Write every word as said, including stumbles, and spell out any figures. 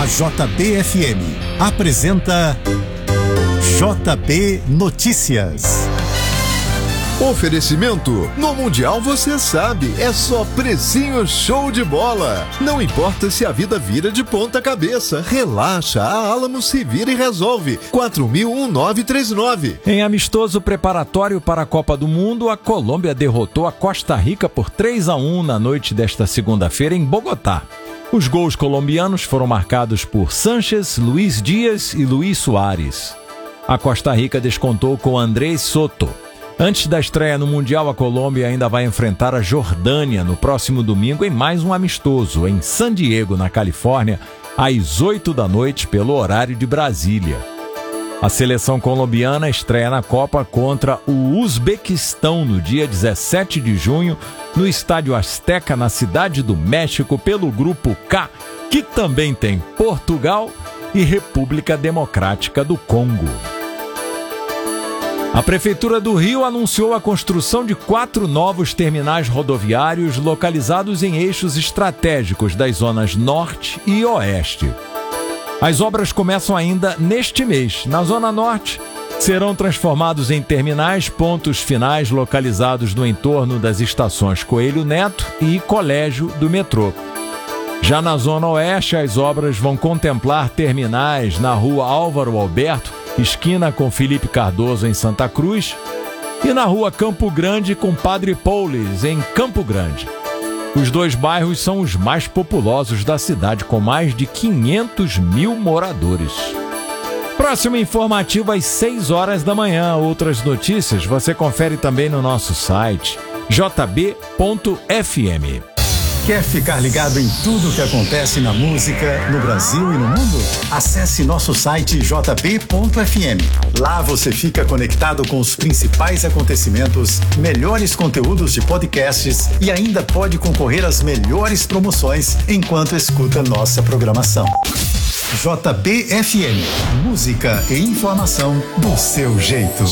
J B F M apresenta J B Notícias. Oferecimento: no Mundial você sabe, é só precinho show de bola. Não importa se a vida vira de ponta cabeça, relaxa, a Alamo se vira e resolve. quatro mil nove três nove. Em amistoso preparatório para a Copa do Mundo, a Colômbia derrotou a Costa Rica por três a um na noite desta segunda-feira em Bogotá. Os gols colombianos foram marcados por Sánchez, Luiz Dias e Luiz Soares. A Costa Rica descontou com Andrés Soto. Antes da estreia no Mundial, a Colômbia ainda vai enfrentar a Jordânia no próximo domingo em mais um amistoso, em San Diego, na Califórnia, às oito da noite, pelo horário de Brasília. A seleção colombiana estreia na Copa contra o Uzbequistão no dia dezessete de junho, no Estádio Azteca, na Cidade do México, pelo Grupo K, que também tem Portugal e República Democrática do Congo. A Prefeitura do Rio anunciou a construção de quatro novos terminais rodoviários localizados em eixos estratégicos das zonas Norte e Oeste. As obras começam ainda neste mês. Na Zona Norte, serão transformados em terminais pontos finais localizados no entorno das estações Coelho Neto e Colégio do metrô. Já na Zona Oeste, as obras vão contemplar terminais na Rua Álvaro Alberto, esquina com Felipe Cardoso, em Santa Cruz, e na Rua Campo Grande com Padre Paulis, em Campo Grande. Os dois bairros são os mais populosos da cidade, com mais de quinhentos mil moradores. Próximo informativo às seis horas da manhã. Outras notícias você confere também no nosso site j b ponto f m. Quer ficar ligado em tudo o que acontece na música, no Brasil e no mundo? Acesse nosso site j b ponto f m. Lá você fica conectado com os principais acontecimentos, melhores conteúdos de podcasts e ainda pode concorrer às melhores promoções enquanto escuta nossa programação. J B F M, música e informação do seu jeito.